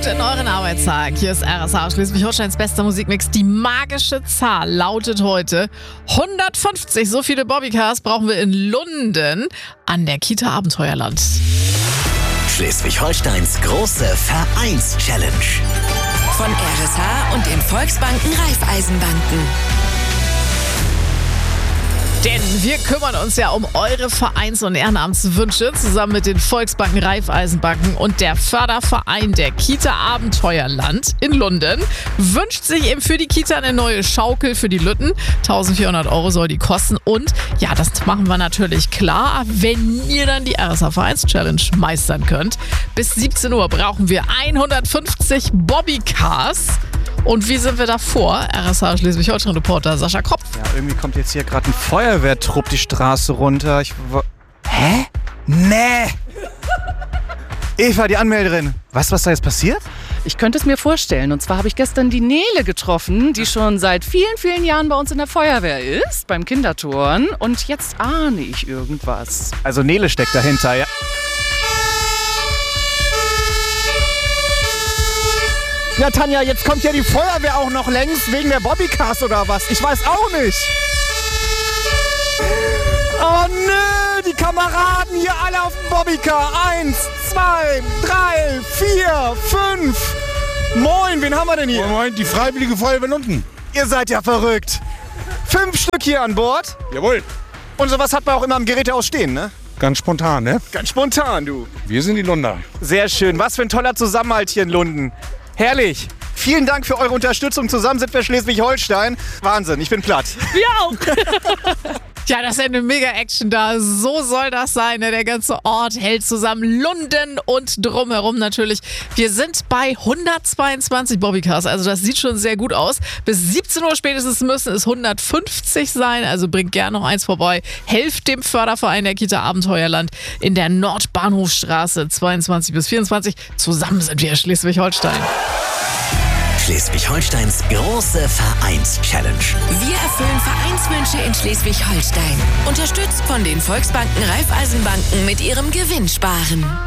gut in euren Arbeitstag. Hier ist RSA Schleswig-Holsteins bester Musikmix. Die magische Zahl lautet heute 150. So viele Bobbycars brauchen wir in Lunden an der Kita Abenteuerland. Schleswig-Holsteins große Vereins-Challenge. Von RSA und den Volksbanken Raiffeisenbanken. Denn wir kümmern uns ja um eure Vereins- und Ehrenamtswünsche zusammen mit den Volksbanken Raiffeisenbanken und der Förderverein der Kita Abenteuerland in Lunden wünscht sich eben für die Kita eine neue Schaukel für die Lütten. 1.400 € soll die kosten und ja, das machen wir natürlich klar, wenn ihr dann die RSA Vereins-Challenge meistern könnt. Bis 17 Uhr brauchen wir 150 Bobbycars. Und wie sind wir davor? RSA Schleswig-Holstein-Reporter Sascha Kropf. Ja, irgendwie kommt jetzt hier gerade ein Feuerwehrtrupp die Straße runter. Hä? Nee! Eva, die Anmelderin. Weißt du, was da jetzt passiert? Ich könnte es mir vorstellen. Und zwar habe ich gestern die Nele getroffen, die schon seit vielen, vielen Jahren bei uns in der Feuerwehr ist, beim Kinderturnen. Und jetzt ahne ich irgendwas. Also Nele steckt dahinter, ja. Ja, Tanja, jetzt kommt ja die Feuerwehr auch noch längst wegen der Bobbycars oder was? Ich weiß auch nicht. Oh nö, die Kameraden hier alle auf dem Bobbycar. 1, 2, 3, 4, 5. Moin, wen haben wir denn hier? Moin, die Freiwillige Feuerwehr Lunden. Ihr seid ja verrückt. 5 Stück hier an Bord. Jawohl. Und sowas hat man auch immer am Gerätehaus stehen, ne? Ganz spontan, ne? Ganz spontan, du. Wir sind die Lunder. Sehr schön. Was für ein toller Zusammenhalt hier in Lunden. Herrlich. Vielen Dank für eure Unterstützung. Zusammen sind wir Schleswig-Holstein. Wahnsinn, ich bin platt. Wir auch. Ja, das ist ja eine Mega-Action da. So soll das sein. Der ganze Ort hält zusammen. Lunden und drumherum natürlich. Wir sind bei 122 Bobbycars. Also das sieht schon sehr gut aus. Bis 17 Uhr spätestens müssen es 150 sein. Also bringt gerne noch eins vorbei. Helft dem Förderverein der Kita Abenteuerland in der Nordbahnhofstraße 22 bis 24. Zusammen sind wir Schleswig-Holstein. Schleswig-Holsteins große Vereins-Challenge. Wir erfüllen Vereinswünsche in Schleswig-Holstein. Unterstützt von den Volksbanken Raiffeisenbanken mit ihrem Gewinnsparen.